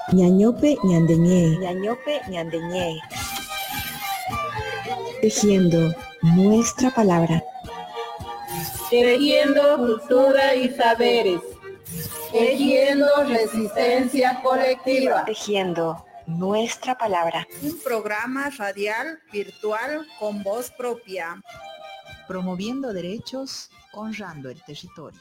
Ñañope ñandeñé, Ñañope ñandeñé. tejiendo nuestra palabra. Tejiendo cultura y saberes. Tejiendo resistencia colectiva. Tejiendo nuestra palabra. Un programa radial virtual con voz propia. Promoviendo derechos, honrando el territorio.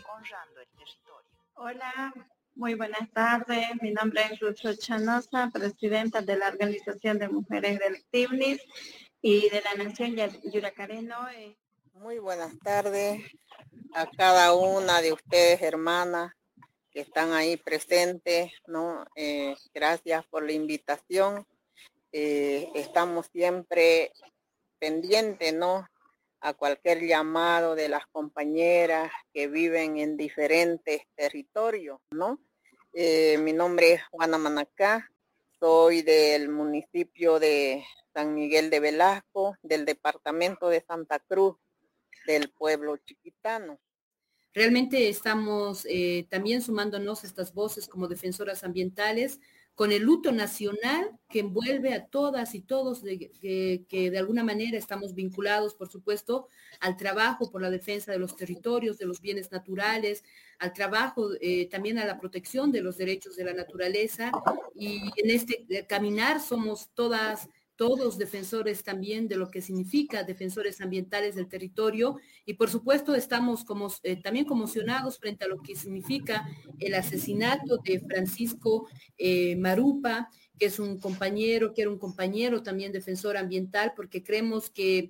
Hola, muy buenas tardes. Mi nombre es Rucho Chanosa, presidenta de la Organización de Mujeres del TIBNIS y de la Nación Yuracareno. Muy buenas tardes a cada una de ustedes, hermanas, que están ahí presentes, ¿no? Gracias por la invitación. Estamos siempre pendientes, ¿no?, a cualquier llamado de las compañeras que viven en diferentes territorios, ¿no? Mi nombre es Juana Manacá, soy del municipio de San Miguel de Velasco, del departamento de Santa Cruz, del pueblo chiquitano. Realmente estamos también sumándonos estas voces como defensoras ambientales con el luto nacional que envuelve a todas y todos que de alguna manera estamos vinculados, por supuesto, al trabajo por la defensa de los territorios, de los bienes naturales, al trabajo también a la protección de los derechos de la naturaleza, y en este caminar somos todos defensores también de lo que significa defensores ambientales del territorio, y por supuesto estamos también conmocionados frente a lo que significa el asesinato de Francisco Marupa, que es un compañero, que era un compañero también defensor ambiental, porque creemos que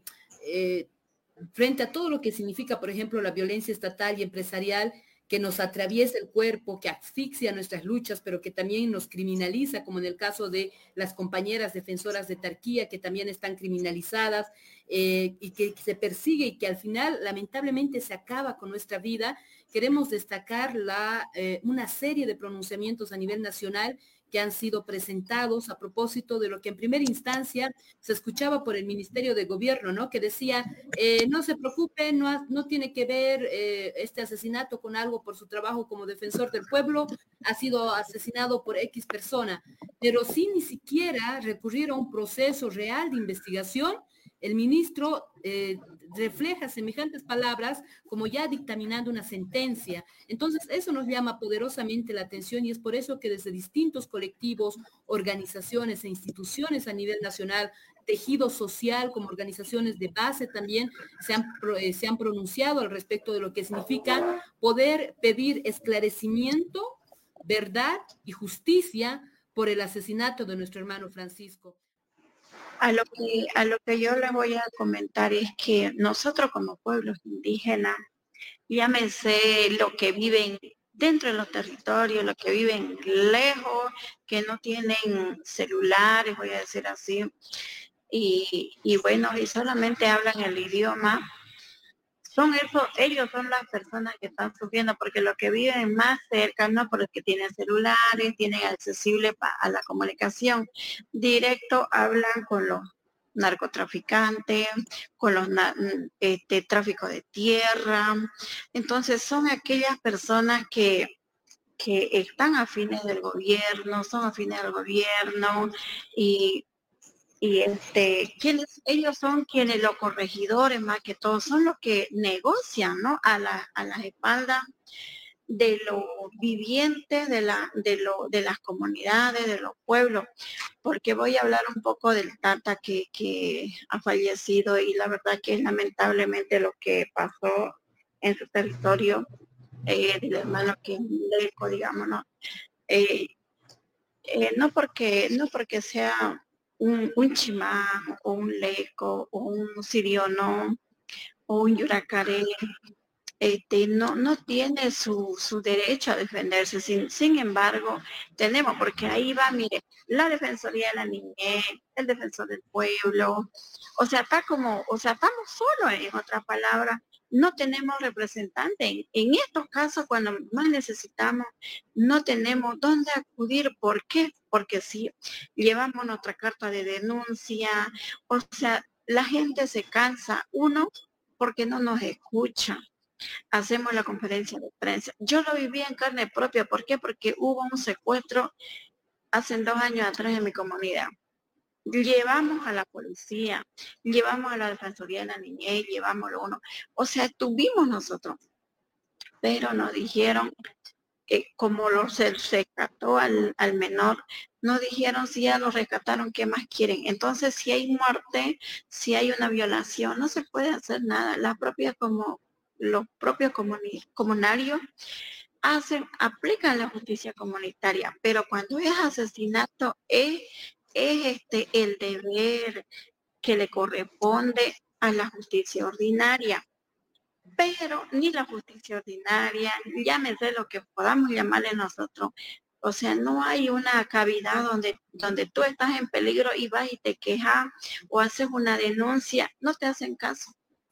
frente a todo lo que significa, por ejemplo, la violencia estatal y empresarial, que nos atraviesa el cuerpo, que asfixia nuestras luchas, pero que también nos criminaliza, como en el caso de las compañeras defensoras de Tarquía, que también están criminalizadas, y que se persigue y que al final lamentablemente se acaba con nuestra vida. Queremos destacar una serie de pronunciamientos a nivel nacional que han sido presentados a propósito de lo que en primera instancia se escuchaba por el Ministerio de Gobierno, ¿no?, que decía, no se preocupe, no tiene que ver este asesinato con algo por su trabajo como defensor del pueblo, ha sido asesinado por X persona, pero sí ni siquiera recurrir a un proceso real de investigación. El ministro refleja semejantes palabras como ya dictaminando una sentencia. Entonces, eso nos llama poderosamente la atención, y es por eso que desde distintos colectivos, organizaciones e instituciones a nivel nacional, tejido social, como organizaciones de base también, se han pronunciado al respecto de lo que significa poder pedir esclarecimiento, verdad y justicia por el asesinato de nuestro hermano Francisco. A lo que yo le voy a comentar es que nosotros como pueblos indígenas, llámese lo que viven dentro de los territorios, los que viven lejos, que no tienen celulares, voy a decir así, y bueno, y solamente hablan el idioma, ellos son las personas que están sufriendo, porque los que viven más cerca, no, porque tienen celulares, tienen accesible a la comunicación directo, hablan con los narcotraficantes, con los tráfico de tierra. Entonces son aquellas personas que están afines del gobierno, son afines del gobierno, y ellos son quienes, los corregidores más que todo, son los que negocian, ¿no?, a las espaldas de los vivientes de las comunidades, de los pueblos, porque voy a hablar un poco del Tata que ha fallecido, y la verdad que es lamentablemente lo que pasó en su territorio, del hermano que es un leco, digamos, ¿no? No porque sea un chimán o un leco o un siriono o un yuracaré, no tiene su derecho a defenderse. Sin embargo, tenemos, porque ahí va, mire, la Defensoría de la Niñez, el Defensor del Pueblo, estamos solos, en otras palabras, no tenemos representantes. En estos casos, cuando más necesitamos, no tenemos dónde acudir. ¿Por qué? Porque si llevamos nuestra carta de denuncia, la gente se cansa, uno, porque no nos escucha. Hacemos la conferencia de prensa. Yo lo viví en carne propia. ¿Por qué? Porque hubo un secuestro hace 2 años atrás en mi comunidad. Llevamos a la policía, llevamos a la Defensoría de la Niñez, llevamos lo uno. O sea, estuvimos nosotros, pero nos dijeron, como se rescató al menor, nos dijeron si ya lo rescataron, ¿qué más quieren? Entonces, si hay muerte, si hay una violación, no se puede hacer nada. Los propios comunarios aplican la justicia comunitaria, pero cuando es asesinato es el deber que le corresponde a la justicia ordinaria. Pero ni la justicia ordinaria, llámese lo que podamos llamarle nosotros. O sea, no hay una cavidad donde tú estás en peligro y vas y te quejas o haces una denuncia, no te hacen caso.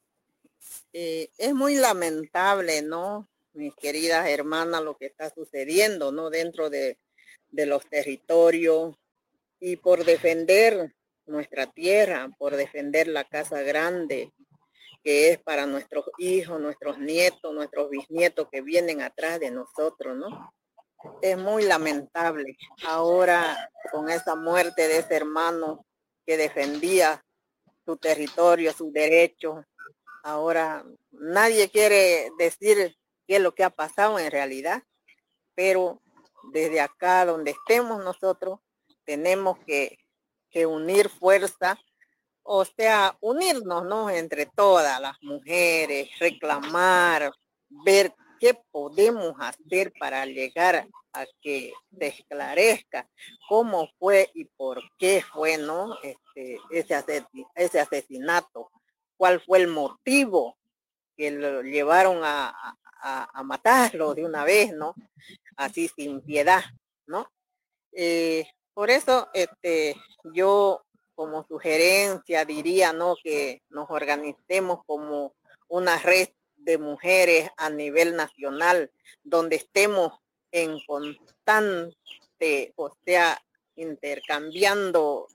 Es muy lamentable, ¿no? Mis queridas hermanas, lo que está sucediendo, ¿no? Dentro de los territorios y por defender nuestra tierra, por defender la casa grande, que es para nuestros hijos, nuestros nietos, nuestros bisnietos que vienen atrás de nosotros, ¿no? Es muy lamentable. Ahora, con esa muerte de ese hermano que defendía su territorio, sus derechos, ahora nadie quiere decir qué es lo que ha pasado en realidad, pero desde acá donde estemos nosotros, tenemos que unir fuerza, o sea, unirnos, ¿no? Entre todas las mujeres, reclamar, ver qué podemos hacer para llegar a que se esclarezca cómo fue y por qué fue, ¿no? Ese asesinato, cuál fue el motivo que lo llevaron a matarlo de una vez, ¿no? Así sin piedad, ¿no? Por eso, yo como sugerencia diría, ¿no? Que nos organicemos como una red de mujeres a nivel nacional, donde estemos en constante, o sea, intercambiando,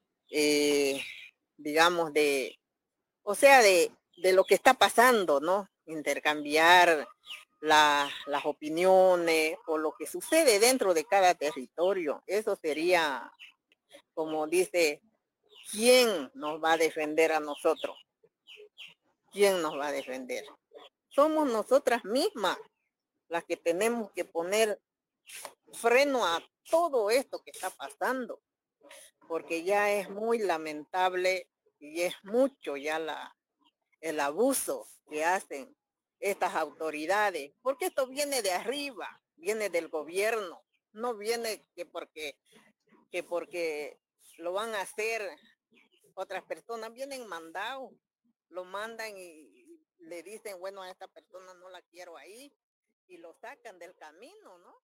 digamos, de lo que está pasando, ¿no? Intercambiar las opiniones o lo que sucede dentro de cada territorio. Eso sería, como dice, ¿quién nos va a defender a nosotros? ¿Quién nos va a defender? Somos nosotras mismas las que tenemos que poner freno a todo esto que está pasando, porque ya es muy lamentable y es mucho ya el abuso que hacen estas autoridades, porque esto viene de arriba, viene del gobierno, no viene porque lo van a hacer otras personas, vienen mandados, lo mandan y le dicen, bueno, a esta persona no la quiero ahí, y lo sacan del camino, ¿no?